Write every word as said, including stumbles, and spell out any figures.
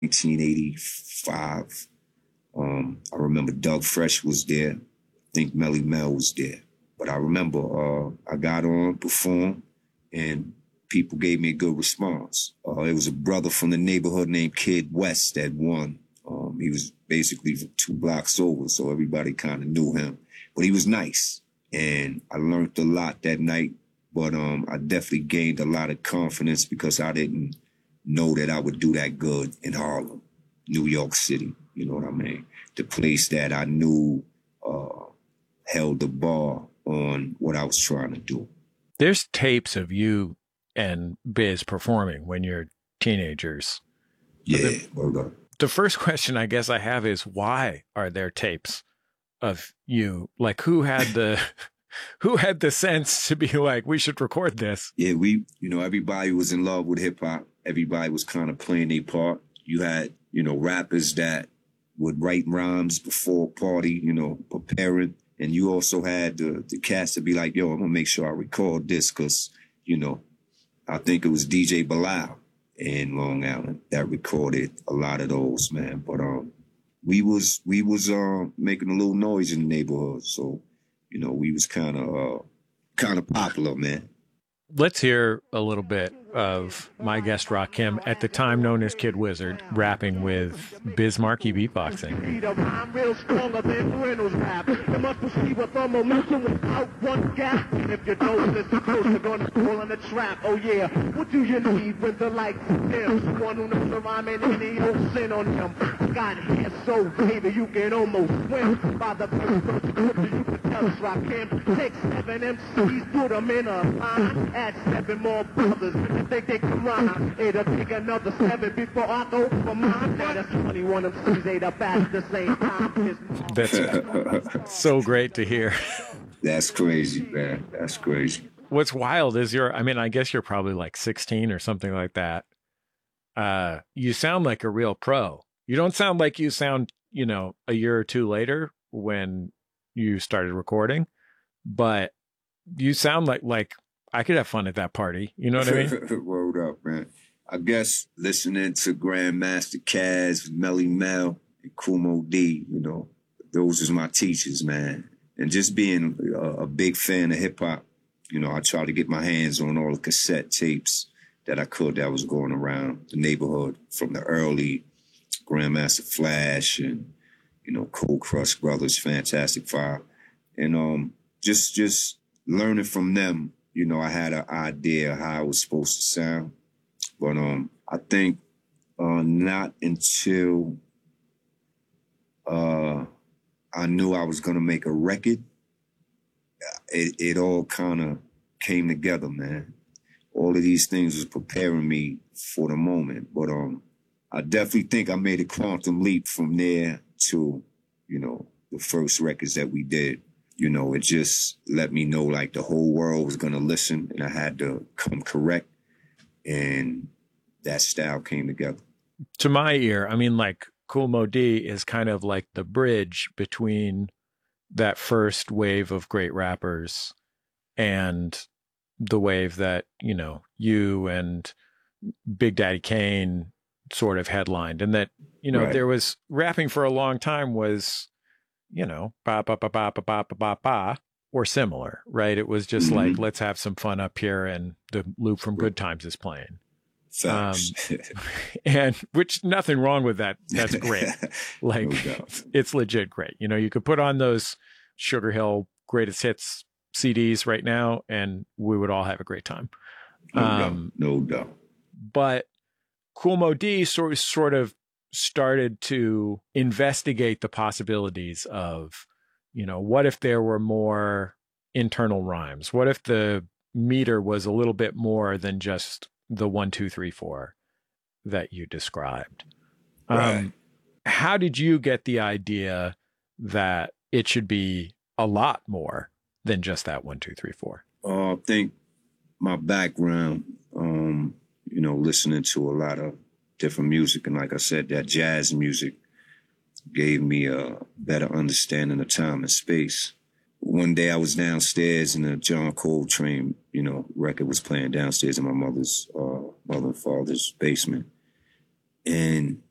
nineteen eighty-five. Um, I remember Doug Fresh was there. I think Melly Mel was there. But I remember uh, I got on, performed, and people gave me a good response. Uh, it was a brother from the neighborhood named Kid West that won. Um, he was basically two blocks over, so everybody kind of knew him. But he was nice, and I learned a lot that night. But um, I definitely gained a lot of confidence because I didn't know that I would do that good in Harlem, New York City. You know what I mean? The place that I knew uh, held the bar on what I was trying to do. There's tapes of you and Biz performing when you're teenagers. Yeah, the, the first question I guess I have is, why are there tapes of you? Like, who had the who had the sense to be like, we should record this? Yeah, we, you know, everybody was in love with hip hop. Everybody was kind of playing their part. You had, you know, rappers that would write rhymes before a party, you know, preparing. And you also had the, the cast to be like, yo, I'm going to make sure I record this because, you know, I think it was D J Bilal in Long Island that recorded a lot of those, man. But um, we was we was uh, making a little noise in the neighborhood. So, you know, we was kind of uh, kind of popular, man. Let's hear a little bit of my guest Rakim, at the time known as Kid Wizard, rapping with Biz Markie beatboxing. I'm real stronger than Reynolds rap. You must perceive a thermal momentum without one gap. If your nose is close, you're gonna fall in the trap. Oh yeah, what do you need with the likes of them? One who knows the rhyme and any old sin on him. Got hair so baby, you can almost swim. By the first verse you can tell us Rakim. Take seven M Cs, put them in a line. Add seven more brothers. You think they can rhyme? It'll take another seven before I go for mine. Now that's twenty-one M Cs ate up at the same time. That's so great to hear. That's crazy, man. That's crazy. What's wild is you're, I mean, I guess you're probably like sixteen or something like that. Uh, you sound like a real pro. You don't sound like you sound, you know, a year or two later when you started recording, but you sound like, like, I could have fun at that party. You know what I mean? Word up, man. I guess listening to Grandmaster Caz, Melly Mel, and Kool Moe Dee, you know, those was my teachers, man. And just being a, a big fan of hip hop, you know, I tried to get my hands on all the cassette tapes that I could that was going around the neighborhood from the early Grandmaster Flash and, you know, Cold Crush Brothers, Fantastic Five. And um, just just learning from them, you know, I had an idea how I was supposed to sound. But um, I think uh, not until uh, I knew I was going to make a record, it, it all kind of came together, man. All of these things was preparing me for the moment. But um, I definitely think I made a quantum leap from there to, you know, the first records that we did. You know, it just let me know like the whole world was going to listen and I had to come correct. And that style came together. To my ear, I mean, like Kool Moe Dee is kind of like the bridge between that first wave of great rappers and the wave that, you know, you and Big Daddy Kane sort of headlined. And that, you know, right. There was rapping for a long time was, you know, ba ba ba ba ba ba ba ba, or similar, right? It was just mm-hmm. like, let's have some fun up here, and the loop from Good Times is playing. Um, and which nothing wrong with that. That's great. Like no it's legit great. You know, you could put on those Sugar Hill greatest hits C Ds right now, and we would all have a great time. No um, doubt. No doubt. But Kool Moe Dee sort sort of started to investigate the possibilities of, you know, what if there were more internal rhymes? What if the meter was a little bit more than just the one, two, three, four that you described? Right. Um, how did you get the idea that it should be a lot more than just that one, two, three, four? Uh, I think my background, um, you know, listening to a lot of different music. And like I said, that jazz music gave me a better understanding of time and space. One day I was downstairs and a John Coltrane, you know, record was playing downstairs in my mother's, uh, mother and father's basement. And